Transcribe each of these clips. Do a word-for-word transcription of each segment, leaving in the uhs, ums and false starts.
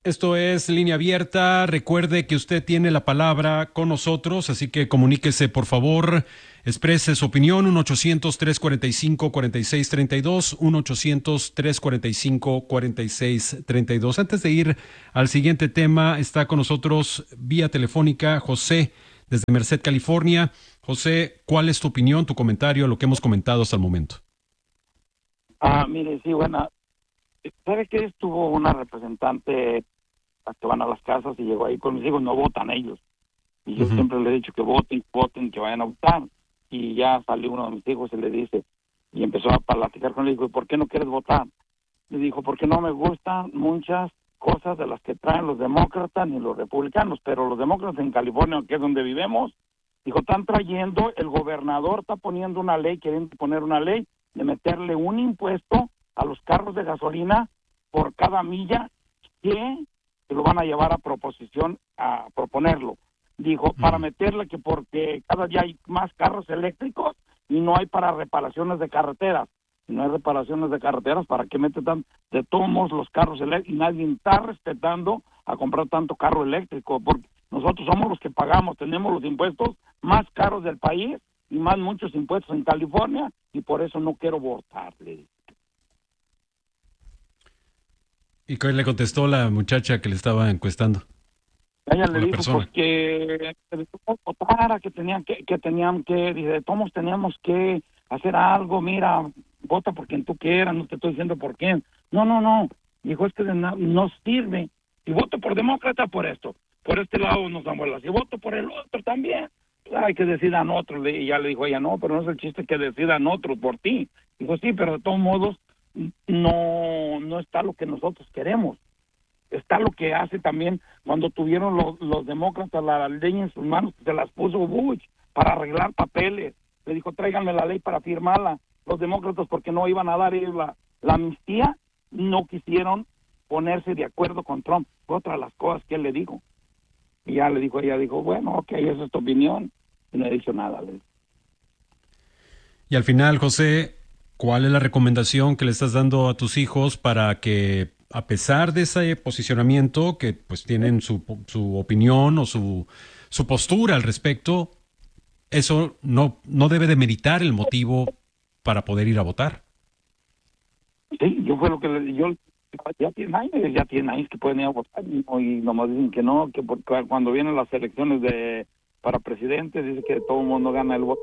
Esto es Línea Abierta. Recuerde que usted tiene la palabra con nosotros, así que comuníquese, por favor, exprese su opinión. uno ochocientos, trescientos cuarenta y cinco, cuarenta y seis treinta y dos, uno ochocientos, trescientos cuarenta y cinco, cuarenta y seis treinta y dos. Antes de ir al siguiente tema, está con nosotros vía telefónica José, desde Merced, California. José, ¿cuál es tu opinión, tu comentario a lo que hemos comentado hasta el momento? Ah, mire, sí, bueno, ¿sabe que estuvo una representante que van a las casas y llegó ahí con mis hijos? No votan ellos. Y yo uh-huh. siempre les he dicho que voten, voten, que vayan a votar. Y ya salió uno de mis hijos y le dice, y empezó a platicar con él, y dijo, ¿por qué no quieres votar? Le dijo, porque no me gustan muchas cosas de las que traen los demócratas ni los republicanos, pero los demócratas en California, que es donde vivimos, dijo, están trayendo, el gobernador está poniendo una ley, queriendo poner una ley de meterle un impuesto a los carros de gasolina por cada milla que que lo van a llevar a proposición, a proponerlo. Dijo, para meterle que porque cada día hay más carros eléctricos y no hay para reparaciones de carreteras. Si no hay reparaciones de carreteras, ¿para qué mete tan de todos modos los carros eléctricos? Y nadie está respetando a comprar tanto carro eléctrico, porque nosotros somos los que pagamos, tenemos los impuestos más caros del país y más muchos impuestos en California, y por eso no quiero votarle. ¿Y qué le contestó la muchacha que le estaba encuestando? Ella le dijo pues, que, que votara, que tenían que, que tenían que, dice, todos teníamos que hacer algo, mira, vota por quien tú quieras, no te estoy diciendo por quién. No, no, no, dijo, es que no, no sirve. Si voto por demócrata, por esto, por este lado nos dan bolas. Si voto por el otro también, pues hay que decidan otros. Y ya le dijo ella, no, pero no es el chiste que decidan otros por ti. Dijo, sí, pero de todos modos, no no está lo que nosotros queremos. Está lo que hace también cuando tuvieron los, los demócratas la ley en sus manos, se las puso Bush para arreglar papeles. Le dijo, tráiganme la ley para firmarla. Los demócratas, porque no iban a dar ellos la, la amnistía, no quisieron ponerse de acuerdo con Trump. Fue otra de las cosas que él le dijo. Y ya le dijo, ella dijo, bueno, ok, esa es tu opinión. Y no he dicho nada. Le dijo. Y al final, José, ¿cuál es la recomendación que le estás dando a tus hijos para que, a pesar de ese posicionamiento, que pues tienen su, su opinión o su, su postura al respecto, eso no, no debe demeritar el motivo para poder ir a votar? Sí, yo fue lo que le yo ya tienen años, ya tienen años que pueden ir a votar y, y nomás dicen que no, que porque cuando vienen las elecciones de para presidente, dice que todo el mundo gana el voto,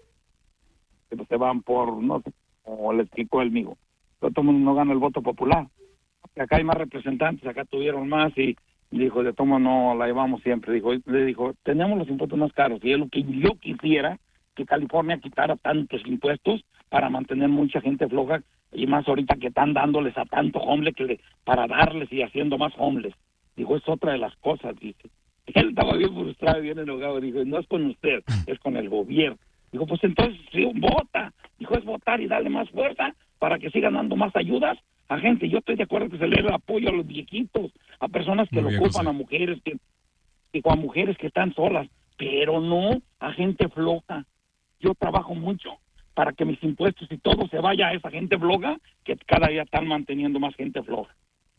que se van por, no sé, como le explicó el amigo, pero todo el mundo no gana el voto popular. Acá hay más representantes, acá tuvieron más y dijo, de tomo no la llevamos siempre. Dijo, le dijo, tenemos los impuestos más caros y es lo que yo quisiera, que California quitara tantos impuestos para mantener mucha gente floja y más ahorita que están dándoles a tanto homeless que le, para darles y haciendo más homeless. Dijo, es otra de las cosas, dice. Él estaba bien frustrado, bien enojado, dijo, no es con usted, es con el gobierno. Dijo, pues entonces sí, vota. Dijo, es votar y darle más fuerza para que sigan dando más ayudas a gente. Yo estoy de acuerdo que se le dé el apoyo a los viejitos, a personas que Muy lo bien, ocupan, José. a mujeres que, que a mujeres que están solas, pero no a gente floja. Yo trabajo mucho para que mis impuestos y todo se vaya a esa gente floja, que cada día están manteniendo más gente floja.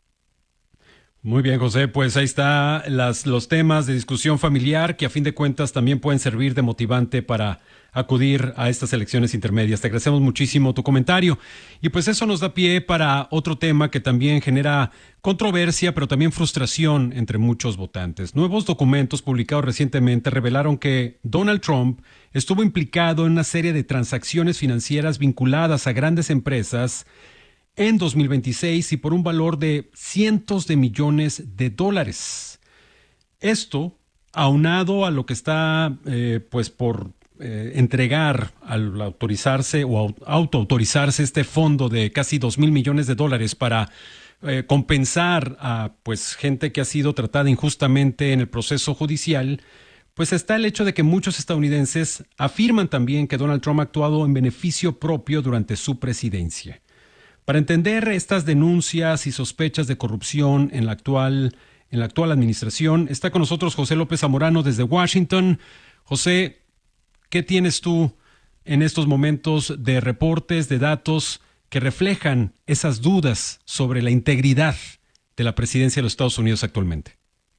Muy bien, José, pues ahí está las, los temas de discusión familiar que a fin de cuentas también pueden servir de motivante para acudir a estas elecciones intermedias. Te agradecemos muchísimo tu comentario. Y pues eso nos da pie para otro tema que también genera controversia, pero también frustración entre muchos votantes. Nuevos documentos publicados recientemente revelaron que Donald Trump estuvo implicado en una serie de transacciones financieras vinculadas a grandes empresas en dos mil veintiséis y por un valor de cientos de millones de dólares. Esto, aunado a lo que está eh, pues por eh, entregar al autorizarse o autoautorizarse este fondo de casi dos mil millones de dólares para eh, compensar a pues gente que ha sido tratada injustamente en el proceso judicial, pues está el hecho de que muchos estadounidenses afirman también que Donald Trump ha actuado en beneficio propio durante su presidencia. Para entender estas denuncias y sospechas de corrupción en la actual, en la actual administración, está con nosotros José López Zamorano desde Washington. José, ¿qué tienes tú en estos momentos de reportes, de datos que reflejan esas dudas sobre la integridad de la presidencia de los Estados Unidos actualmente?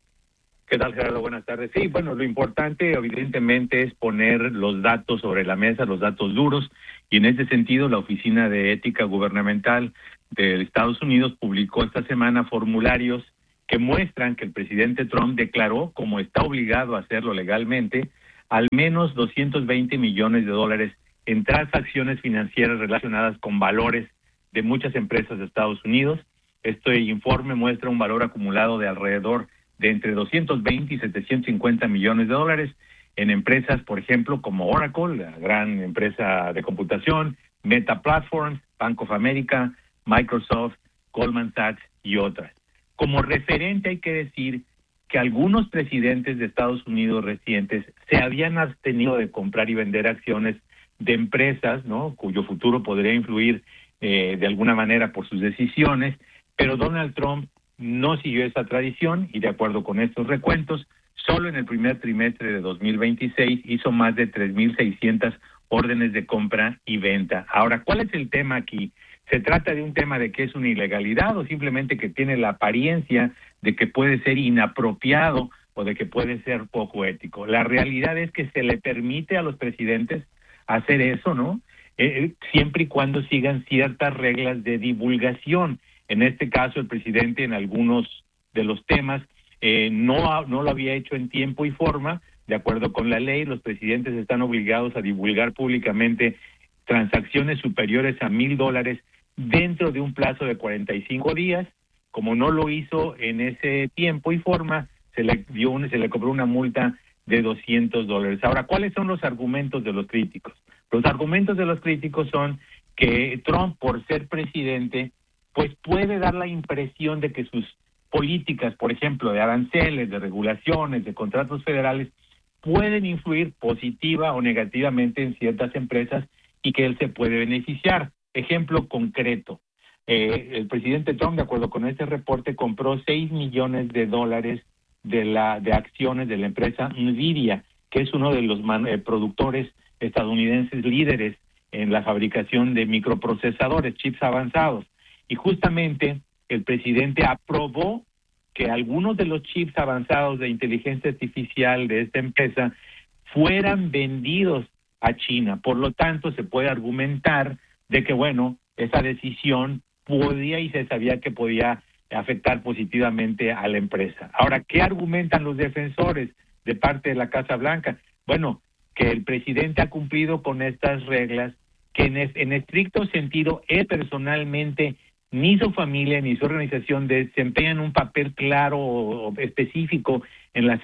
¿Qué tal, Gerardo? Buenas tardes. Sí, bueno, lo importante evidentemente es poner los datos sobre la mesa, los datos duros, y en ese sentido la Oficina de Ética Gubernamental de Estados Unidos publicó esta semana formularios que muestran que el presidente Trump declaró, como está obligado a hacerlo legalmente, al menos doscientos veinte millones de dólares en transacciones financieras relacionadas con valores de muchas empresas de Estados Unidos. Este informe muestra un valor acumulado de alrededor de entre doscientos veinte y setecientos cincuenta millones de dólares en empresas, por ejemplo, como Oracle, la gran empresa de computación, Meta Platforms, Bank of America, Microsoft, Goldman Sachs y otras. Como referente hay que decir que algunos presidentes de Estados Unidos recientes se habían abstenido de comprar y vender acciones de empresas, ¿no?, cuyo futuro podría influir eh, de alguna manera por sus decisiones, pero Donald Trump no siguió esa tradición y, de acuerdo con estos recuentos, solo en el primer trimestre de dos mil veintiséis hizo más de tres mil seiscientas órdenes de compra y venta. Ahora, ¿cuál es el tema aquí? ¿Se trata de un tema de que es una ilegalidad o simplemente que tiene la apariencia de que puede ser inapropiado o de que puede ser poco ético? La realidad es que se le permite a los presidentes hacer eso, ¿no? Eh, siempre y cuando sigan ciertas reglas de divulgación. En este caso, el presidente en algunos de los temas eh, no, no lo había hecho en tiempo y forma. De acuerdo con la ley, los presidentes están obligados a divulgar públicamente transacciones superiores a mil dólares dentro de un plazo de cuarenta y cinco días. Como no lo hizo en ese tiempo y forma, se le dio un, se le cobró una multa de doscientos dólares. Ahora, ¿cuáles son los argumentos de los críticos? Los argumentos de los críticos son que Trump, por ser presidente, pues puede dar la impresión de que sus políticas, por ejemplo, de aranceles, de regulaciones, de contratos federales, pueden influir positiva o negativamente en ciertas empresas y que él se puede beneficiar. Ejemplo concreto, eh, el presidente Trump, de acuerdo con este reporte, compró seis millones de dólares de la de acciones de la empresa Nvidia, que es uno de los man, eh, productores estadounidenses líderes en la fabricación de microprocesadores, chips avanzados. Y justamente el presidente aprobó que algunos de los chips avanzados de inteligencia artificial de esta empresa fueran vendidos a China. Por lo tanto, se puede argumentar de que, bueno, esa decisión podía y se sabía que podía afectar positivamente a la empresa. Ahora, ¿qué argumentan los defensores de parte de la Casa Blanca? Bueno, que el presidente ha cumplido con estas reglas, que en, es, en estricto sentido, él personalmente, ni su familia, ni su organización desempeñan un papel claro o específico en la